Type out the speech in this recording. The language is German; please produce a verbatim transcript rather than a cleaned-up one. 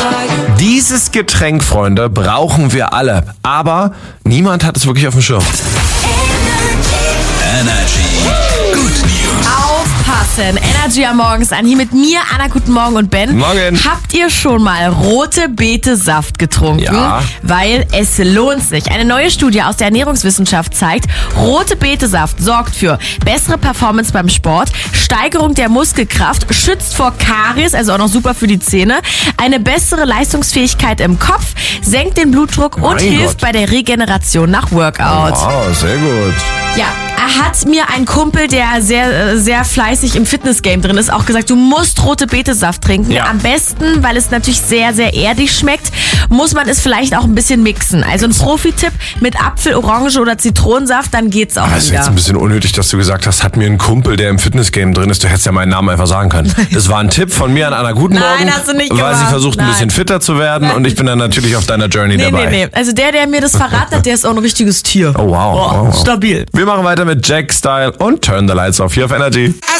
Dieses Getränk, Freunde, brauchen wir alle. Aber niemand hat es wirklich auf dem Schirm. Energy. Good News. Aufpassen. Energy am Morgen ist an. Hier mit mir, Anna, guten Morgen und Ben. Morgen. Habt ihr schon mal rote Beete-Saft getrunken? Ja. Weil es lohnt sich. Eine neue Studie aus der Ernährungswissenschaft zeigt, rote Beete-Saft sorgt für bessere Performance beim Sport, Steigerung der Muskelkraft, schützt vor Karies, also auch noch super für die Zähne, eine bessere Leistungsfähigkeit im Kopf, senkt den Blutdruck und Mein hilft Gott. bei der Regeneration nach Workout. Wow, sehr gut. Ja, er hat mir ein Kumpel, der sehr, sehr fleißig im Fitnessgame drin ist, auch gesagt, du musst rote Beete-Saft trinken. Ja. Am besten, weil es natürlich sehr, sehr erdig schmeckt, muss man es vielleicht auch ein bisschen mixen. Also ein Profi-Tipp mit Apfel, Orange oder Zitronensaft, dann geht's auch Aber es ist wieder. jetzt ein bisschen unnötig, dass du gesagt hast, hat mir ein Kumpel, der im Fitnessgame drin ist, du hättest ja meinen Namen einfach sagen können. Das war ein Tipp von mir an Anna Guten Nein, Morgen, hast du nicht weil sie gemacht. versucht, ein Nein. bisschen fitter zu werden und ich bin dann natürlich auf deiner Journey Nee, dabei. nee, nee. Also der, der mir das verraten hat, der ist auch ein richtiges Tier. Oh wow. Oh, wow, wow. stabil. Wir machen weiter mit Jack Style und Turn the Lights Off hier auf Energy.